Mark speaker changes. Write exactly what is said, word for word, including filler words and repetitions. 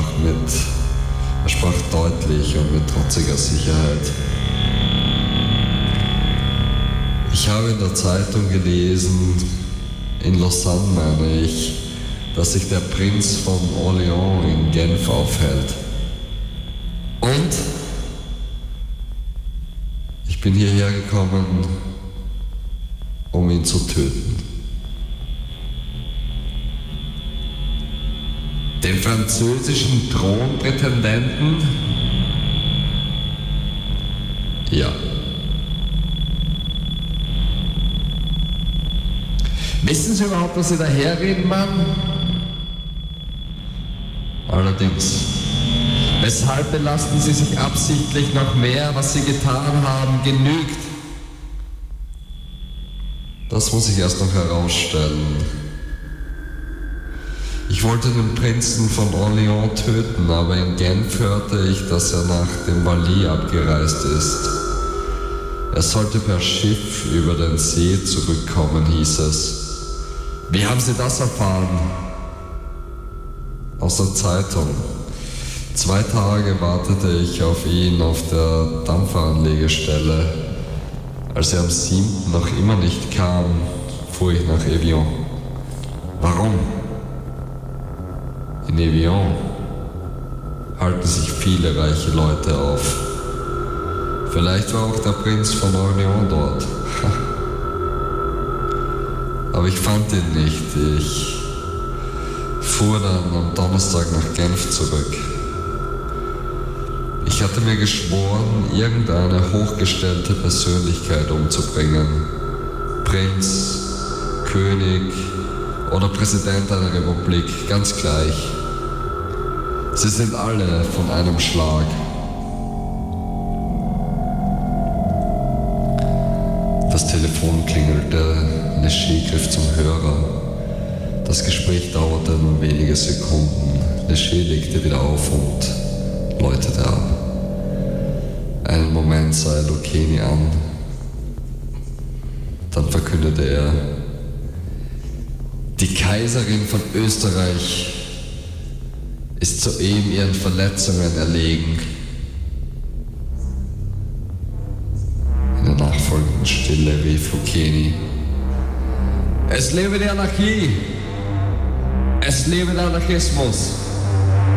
Speaker 1: sprach mit, er sprach deutlich und mit trotziger Sicherheit. Ich habe in der Zeitung gelesen, in Lausanne meine ich, dass sich der Prinz von Orléans in Genf aufhält. Und ich bin hierher gekommen, um ihn zu töten. Den französischen Thronprätendenten? Ja. Wissen Sie überhaupt, was Sie daherreden, Mann? Allerdings. Weshalb belasten Sie sich absichtlich noch mehr, was Sie getan haben, genügt? Das muss ich erst noch herausstellen. Ich wollte den Prinzen von Orléans töten, aber in Genf hörte ich, dass er nach dem Wallis abgereist ist. Er sollte per Schiff über den See zurückkommen, hieß es. Wie haben Sie das erfahren? Aus der Zeitung. Zwei Tage wartete ich auf ihn auf der Dampferanlegestelle. Als er am siebten noch immer nicht kam, fuhr ich nach Evian. Warum? In Evian halten sich viele reiche Leute auf. Vielleicht war auch der Prinz von Orléans dort. Aber ich fand ihn nicht. Ich fuhr dann am Donnerstag nach Genf zurück. Ich hatte mir geschworen, irgendeine hochgestellte Persönlichkeit umzubringen. Prinz, König oder Präsident einer Republik, ganz gleich. Sie sind alle von einem Schlag. Das Telefon klingelte, Léger griff zum Hörer. Das Gespräch dauerte nur wenige Sekunden. Léger legte wieder auf und läutete ab. Einen Moment sah er Lucchini an. Dann verkündete er: Die Kaiserin von Österreich ist soeben ihren Verletzungen erlegen. In der nachfolgenden Stille rief Lucchini: Es lebe die Anarchie! Es lebe der Anarchismus!